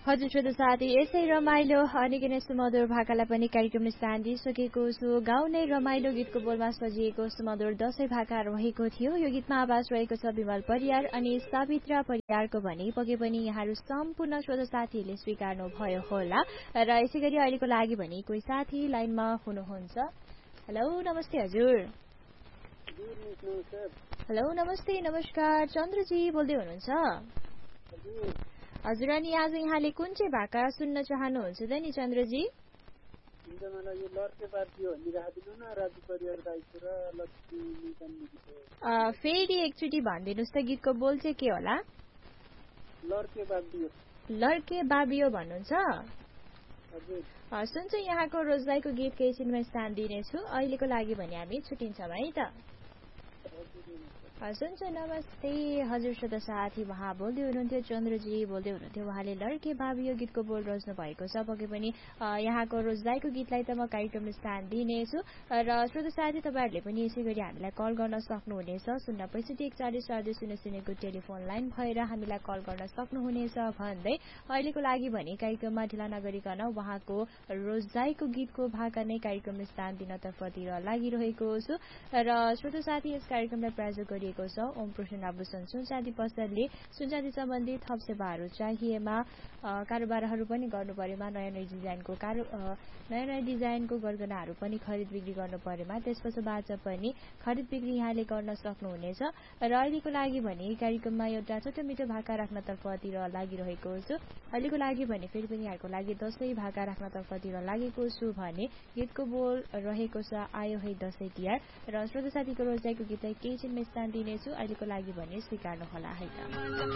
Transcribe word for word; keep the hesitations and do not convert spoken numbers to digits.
हजुर श्रोता साथी, यसै रमाइलो निकै नै सुमधुर भाकालाई पनि कार्यक्रमले स्थान दिइसकेको छु। गाउने रमाइलो गीतको बोलमा सजिएको सुमधुर दशैं भाका रहेको थियो। यो गीतमा आवाज रहेको छ विमल परियार अनि सावित्रा परियारको भने पके पनि यहाँहरू सम्पूर्ण श्रोता साथीहरूले स्वीकार्नु भयो होला। र यसै गरी अहिलेको लागि भने कोही साथी लाइनमा हुनुहुन्छ। हेलो, नमस्ते हजुर। हेलो, नमस्ते, नमस्कार। चन्द्रजी बोल्दै हुनुहुन्छ? हजुर, अनि आज यहाँले कुन चाहिँ भाका सुन्न चाहनुहुन्छ त नि चन्द्रजी? फेरि एकचोटि भनिदिनुहोस् त, गीतको बोल चाहिँ के होला? लड्के बाबियो भन्नुहुन्छ? सुन्छ, यहाँको रोजगाईको गीत केही छिनमा स्थान दिनेछु। अहिलेको लागि भने हामी छुट्टिन्छौँ है त। सुन्छ, नमस्ते हजुर श्रोता साथी, उहाँ बोल्दै हुनुहुन्थ्यो, चन्द्रजी बोल्दै हुनुहुन्थ्यो। उहाँले लड्के बाबियो गीतको बोल रोज्नु भएको छ। पके पनि यहाँको रोजगाईको गीतलाई त म कार्यक्रममा स्थान दिनेछु। र श्रोता साथी, तपाईँहरूले पनि यसै गरी हामीलाई कल गर्न सक्नुहुनेछ। शून्य पैँसठी एकचालिस चार दुई शून्य शून्यको टेलिफोन लाइन भएर हामीलाई कल गर्न सक्नुहुनेछ भन्दै अहिलेको लागि भने कार्यक्रममा ढिला नगरिकन उहाँको रोजगाईको गीतको भाका नै कार्यक्रममा स्थान दिनतर्फतिर लागिरहेको छु। र श्रोता साथी, यस कार्यक्रमलाई प्रायोजक गरिएको छ ओम प्रसन्न आभूषण सुनचाँदी पसलले। सुनचाँदी सम्बन्धी थप सेवाहरू चाहिएमा, कारोबारहरू पनि गर्नु परेमा, नयाँ नयाँ डिजाइनको कारो नयाँ नयाँ डिजाइनको गरगहनाहरू पनि खरिद बिक्री गर्नु परेमा त्यसपछिबाट पनि खरिद बिक्री यहाँले गर्न सक्नुहुनेछ। र अहिलेको लागि भने कार्यक्रममा एउटा छोटो मिठो भाका राख्नतर्फतिर लागिरहेको छु। अहिलेको लागि भने फेरि पनि यहाँको लागि दशैं भाका राख्नतर्फतिर लागेको छु भने गीतको बोल रहेको छ आयो है दशैं तिहार। र श्रोता साथीको रोजाईको गीतलाई केही छिनमा स्थान दिनेछु। अहिलेको लागि भने स्वीकार्नु होला है त।